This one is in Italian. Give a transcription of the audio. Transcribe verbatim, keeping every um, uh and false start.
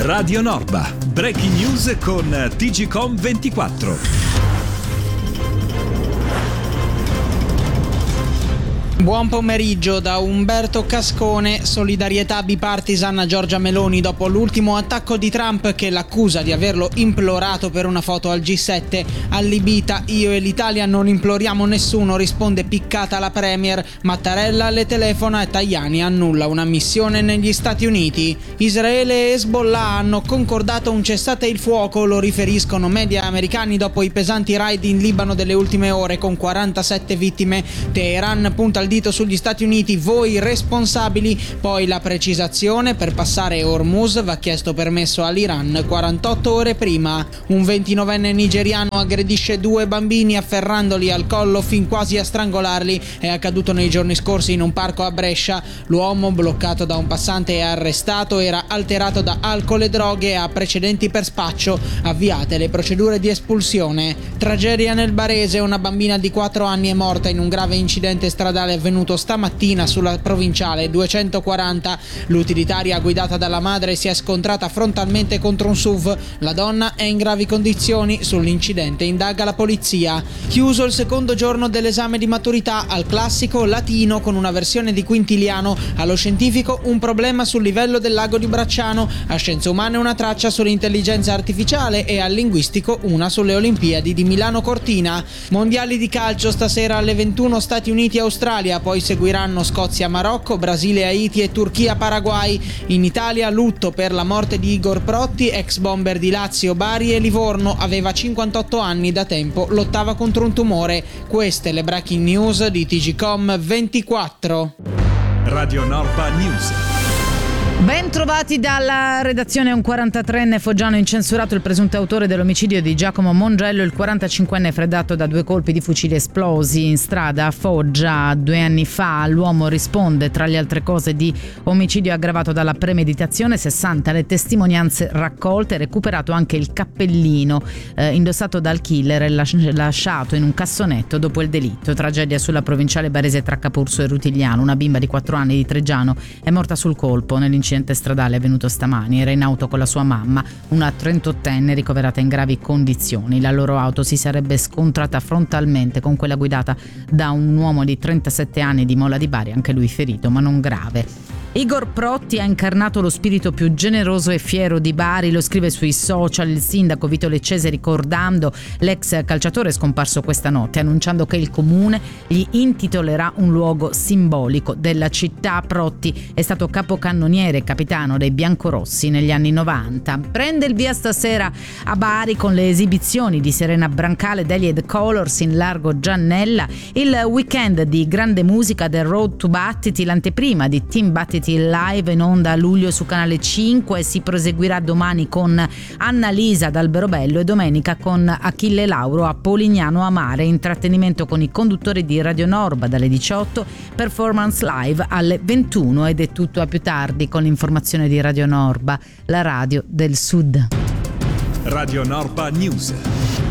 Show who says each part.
Speaker 1: Radio Norba, breaking news con T G Com ventiquattro.
Speaker 2: Buon pomeriggio da Umberto Cascone. Solidarietà bipartisan a Giorgia Meloni dopo l'ultimo attacco di Trump che l'accusa di averlo implorato per una foto al G sette. Allibita: io e l'Italia non imploriamo nessuno, risponde piccata la premier. Mattarella le telefona e Tajani annulla una missione negli Stati Uniti. Israele e Hezbollah hanno concordato un cessate il fuoco, lo riferiscono media americani dopo i pesanti raid in Libano delle ultime ore con quarantasette vittime. Teheran punta il dito sugli Stati Uniti, voi responsabili. Poi la precisazione: per passare Hormuz va chiesto permesso all'Iran quarantotto ore prima. Un ventinovenne nigeriano aggredisce due bambini afferrandoli al collo fin quasi a strangolarli. È accaduto nei giorni scorsi in un parco a Brescia. L'uomo, bloccato da un passante e arrestato, era alterato da alcol e droghe e ha precedenti per spaccio. Avviate le procedure di espulsione. Tragedia nel Barese: una bambina di quattro anni è morta in un grave incidente stradale avvenuto stamattina sulla provinciale duecentoquaranta. L'utilitaria guidata dalla madre si è scontrata frontalmente contro un S U V. La donna è in gravi condizioni. Sull'incidente indaga la polizia. Chiuso il secondo giorno dell'esame di maturità. Al classico latino con una versione di Quintiliano, allo scientifico un problema sul livello del lago di Bracciano, a scienze umane una traccia sull'intelligenza artificiale e al linguistico una sulle Olimpiadi di Milano Cortina. Mondiali di calcio stasera alle ventuno Stati Uniti Australia. Poi seguiranno Scozia-Marocco, Brasile-Haiti e Turchia-Paraguay. In Italia lutto per la morte di Igor Protti, ex bomber di Lazio, Bari e Livorno. Aveva cinquantotto anni, da tempo lottava contro un tumore. Queste le breaking news di T G Com ventiquattro.
Speaker 1: Radio Norba News.
Speaker 3: Ben trovati dalla redazione. Un quarantatreenne foggiano incensurato il presunto autore dell'omicidio di Giacomo Mongello. Il quarantacinquenne freddato da due colpi di fucile esplosi in strada a Foggia due anni fa. L'uomo risponde, tra le altre cose, di omicidio aggravato dalla premeditazione. sessanta le testimonianze raccolte, recuperato anche il cappellino eh, indossato dal killer e las- lasciato in un cassonetto dopo il delitto. Tragedia sulla provinciale barese tra Capurso e Rutigliano. Una bimba di quattro anni di Treggiano è morta sul colpo nell'incidente stradale avvenuto stamani. Era in auto con la sua mamma, una trentottenne ricoverata in gravi condizioni. La loro auto si sarebbe scontrata frontalmente con quella guidata da un uomo di trentasette anni di Mola di Bari, anche lui ferito ma non grave. Igor Protti ha incarnato lo spirito più generoso e fiero di Bari, lo scrive sui social il sindaco Vito Leccese, ricordando l'ex calciatore scomparso questa notte, annunciando che il comune gli intitolerà un luogo simbolico della città. Protti è stato capocannoniere e capitano dei biancorossi negli anni novanta. Prende il via stasera a Bari con le esibizioni di Serena Brancale, Delia and the Colors in Largo Giannella, il weekend di grande musica del Road to Battiti, l'anteprima di Team Battiti live in onda a luglio su Canale cinque. Si proseguirà domani con Annalisa ad Alberobello e domenica con Achille Lauro a Polignano a Mare. Intrattenimento con i conduttori di Radio Norba dalle diciotto, performance live alle ventuno, ed è tutto a più tardi con l'informazione di Radio Norba, la radio del Sud.
Speaker 1: Radio Norba News.